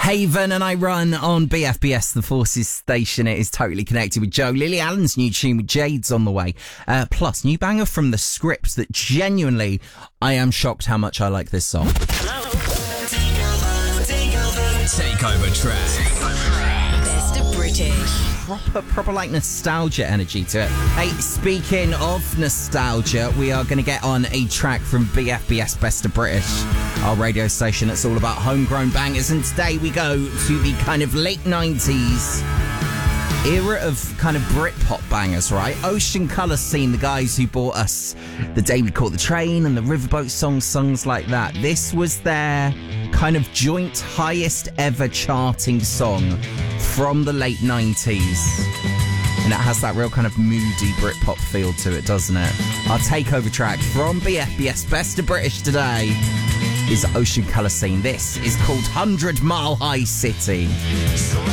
Haven and I Run on BFBS, the Forces station. It is totally connected with Joe. Lily Allen's new tune with Jade's on the way. Plus, new banger from The Script that genuinely, I am shocked how much I like this song. Takeover track. Best of British. Proper like nostalgia energy to it. Hey, speaking of nostalgia, we are going to get on a track from BFBS Best of British, our radio station that's all about homegrown bangers, and today we go to the kind of late 90s era of kind of Britpop bangers, right? Ocean Colour Scene, the guys who bought us The Day We Caught the Train and the Riverboat songs like that. This was their kind of joint highest ever charting song from the late 90s. And it has that real kind of moody Britpop feel to it, doesn't it? Our takeover track from BFBS Best of British today is Ocean Colour Scene. This is called 100 Mile High City.